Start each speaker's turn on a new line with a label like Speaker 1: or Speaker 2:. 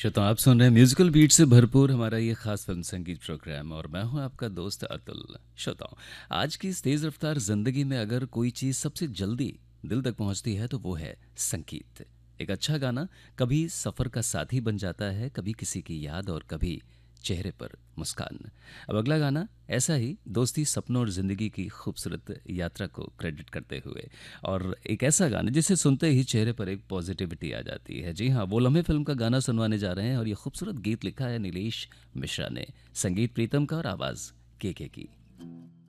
Speaker 1: श्रोता आप सुन रहे हैं म्यूजिकल बीट से भरपूर हमारा ये खास फिल्म संगीत प्रोग्राम और मैं हूं आपका दोस्त अतुल। श्रोताओं, आज की इस तेज रफ्तार जिंदगी में अगर कोई चीज़ सबसे जल्दी दिल तक पहुंचती है तो वो है संगीत। एक अच्छा गाना कभी सफ़र का साथी बन जाता है, कभी किसी की याद और कभी चेहरे पर मुस्कान। अब अगला गाना ऐसा ही दोस्ती, सपनों और ज़िंदगी की खूबसूरत यात्रा को क्रेडिट करते हुए, और एक ऐसा गाना जिसे सुनते ही चेहरे पर एक पॉजिटिविटी आ जाती है। जी हाँ, वो लम्हे फिल्म का गाना सुनवाने जा रहे हैं और ये खूबसूरत गीत लिखा है नीलेश मिश्रा ने, संगीत प्रीतम का और आवाज़ के की।